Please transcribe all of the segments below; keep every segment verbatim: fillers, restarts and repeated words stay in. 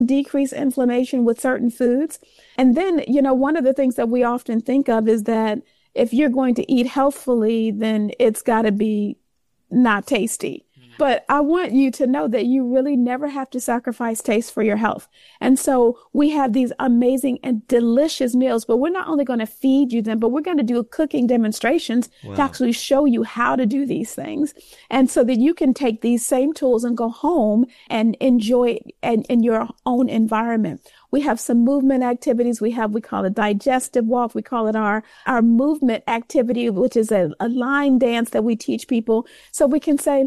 decrease inflammation with certain foods. And then, you know, one of the things that we often think of is that if you're going to eat healthfully, then it's got to be not tasty. But I want you to know that you really never have to sacrifice taste for your health. And so we have these amazing and delicious meals, but we're not only going to feed you them, but we're going to do cooking demonstrations wow. to actually show you how to do these things. And so that you can take these same tools and go home and enjoy it in, in your own environment. We have some movement activities. We have, we call it digestive walk. We call it our, our movement activity, which is a, a line dance that we teach people. So we can say,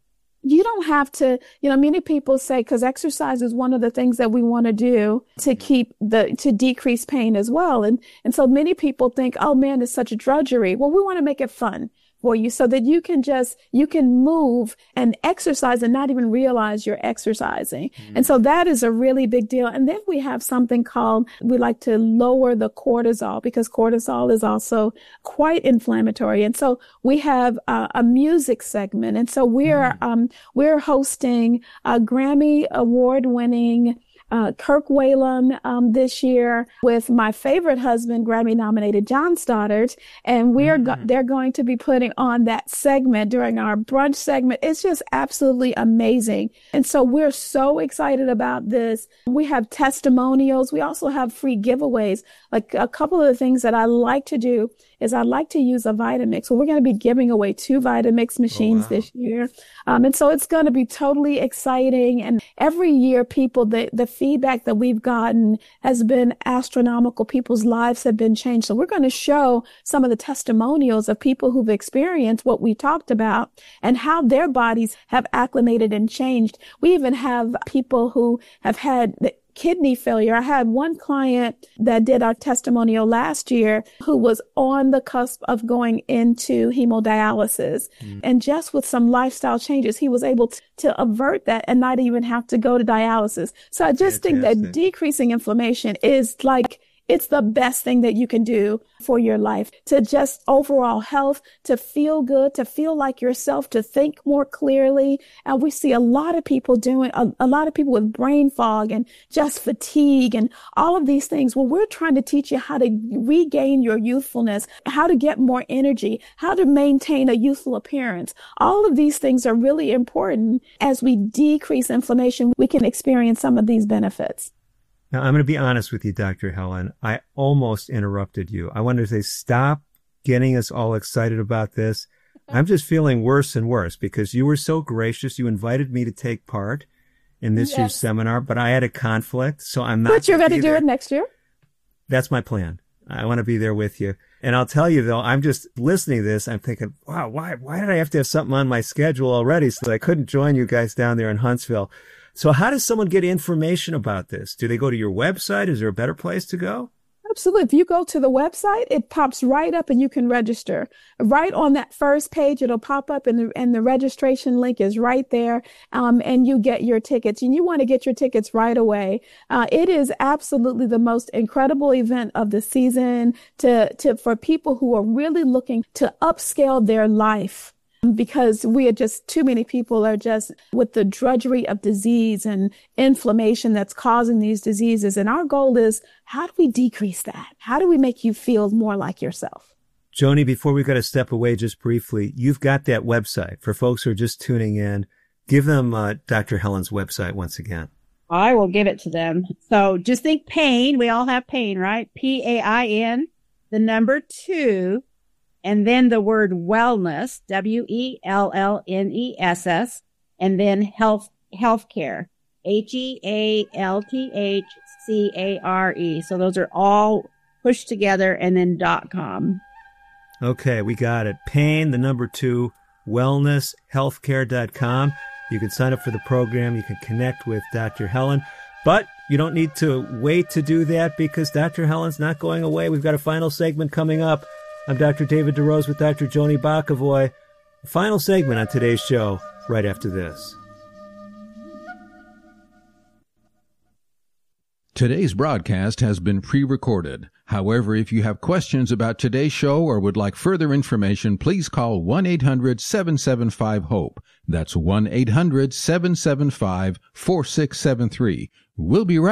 you don't have to, you know, many people say, because exercise is one of the things that we want to do to keep the, to decrease pain as well. And, and so many people think, oh man, it's such a drudgery. Well, we want to make it fun for you so that you can just, you can move and exercise and not even realize you're exercising. Mm. And so that is a really big deal. And then we have something called, we like to lower the cortisol because cortisol is also quite inflammatory. And so we have uh, a music segment. And so we're, mm. um, we're hosting a Grammy award winning Uh, Kirk Whalum um, this year with my favorite husband, Grammy-nominated John Stoddard, and we are go- mm-hmm. they're going to be putting on that segment during our brunch segment. It's just absolutely amazing, and so we're so excited about this. We have testimonials. We also have free giveaways. Like a couple of the things that I like to do is I like to use a Vitamix. So we're going to be giving away two Vitamix machines oh, wow. this year, um, and so it's going to be totally exciting. And every year, people the the feedback that we've gotten has been astronomical. People's lives have been changed. So we're going to show some of the testimonials of people who've experienced what we talked about and how their bodies have acclimated and changed. We even have people who have had the kidney failure. I had one client that did our testimonial last year who was on the cusp of going into hemodialysis. Mm. And just with some lifestyle changes, he was able to, to avert that and not even have to go to dialysis. So I just Fantastic. think that decreasing inflammation is like, it's the best thing that you can do for your life, to just overall health, to feel good, to feel like yourself, to think more clearly. And we see a lot of people doing, a, a lot of people with brain fog and just fatigue and all of these things. Well, we're trying to teach you how to regain your youthfulness, how to get more energy, how to maintain a youthful appearance. All of these things are really important. As we decrease inflammation, we can experience some of these benefits. Now, I'm going to be honest with you, Doctor Helen. I almost interrupted you. I wanted to say, stop getting us all excited about this. I'm just feeling worse and worse because you were so gracious. You invited me to take part in this yes. year's seminar, but I had a conflict, so I'm not. But you're going to do it next year? That's my plan. I want to be there with you. And I'll tell you, though, I'm just listening to this. I'm thinking, wow, why, why did I have to have something on my schedule already so that I couldn't join you guys down there in Huntsville? So how does someone get information about this? Do they go to your website? Is there a better place to go? Absolutely. If you go to the website, it pops right up and you can register. Right on that first page, it'll pop up and the, and the registration link is right there. Um, and you get your tickets and you want to get your tickets right away. Uh, it is absolutely the most incredible event of the season to, to, for people who are really looking to upscale their life. Because we are just, too many people are just with the drudgery of disease and inflammation that's causing these diseases. And our goal is, how do we decrease that? How do we make you feel more like yourself? Joni, before we got to step away just briefly, you've got that website for folks who are just tuning in. Give them uh, Doctor Helen's website once again. I will give it to them. So just think pain. We all have pain, right? P A I N, the number two. And then the word wellness, W E L L N E S S, and then health, healthcare, H E A L T H C A R E. So those are all pushed together and then dot com. Okay, we got it. Pain, the number two, wellness, healthcare dot com. You can sign up for the program. You can connect with Doctor Helen, but you don't need to wait to do that because Doctor Helen's not going away. We've got a final segment coming up. I'm Doctor David DeRose with Doctor Joni Bokovoy. The final segment on today's show right after this. Today's broadcast has been pre-recorded. However, if you have questions about today's show or would like further information, please call one eight hundred seven seven five HOPE. That's one eight hundred seven seven five four six seven three. We'll be right